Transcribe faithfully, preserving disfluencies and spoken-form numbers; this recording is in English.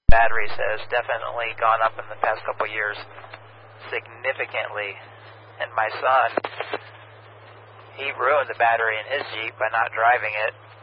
batteries has definitely gone up in the past couple of years significantly. And my son, he ruined the battery in his Jeep by not driving it.